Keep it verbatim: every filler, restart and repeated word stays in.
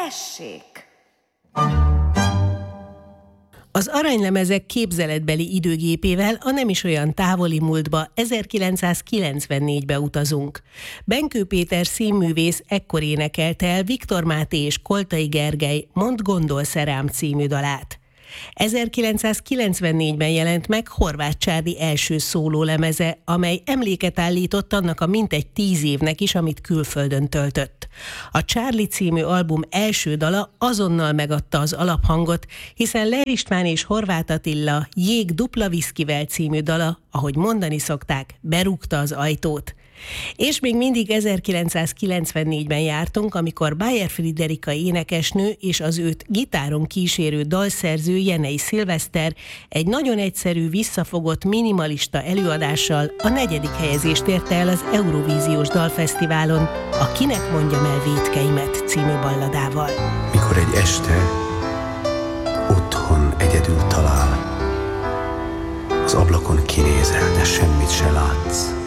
tessék! Az aranylemezek képzeletbeli időgépével a nem is olyan távoli múltba, ezerkilencszázkilencvennégybe utazunk. Benkő Péter színművész ekkor énekelte el Viktor Máté és Koltai Gergely Mondd gondolsz rám című dalát. ezerkilencszázkilencvennégyben jelent meg Horváth Csárdi első szólólemeze, amely emléket állított annak a mintegy tíz évnek is, amit külföldön töltött. A Charlie című album első dala azonnal megadta az alaphangot, hiszen Lehr István és Horváth Attila Jég dupla viszkivel című dala, ahogy mondani szokták, berúgta az ajtót. És még mindig ezerkilencszázkilencvennégyben jártunk, amikor Bayer Friderika énekesnő és az őt gitáron kísérő dalszerző Jenei Szilveszter egy nagyon egyszerű, visszafogott, minimalista előadással a negyedik helyezést érte el az Eurovíziós Dalfesztiválon, a Kinek mondjam el vétkeimet című balladával. Mikor egy este otthon egyedül talál, az ablakon kinézel, de semmit se látsz.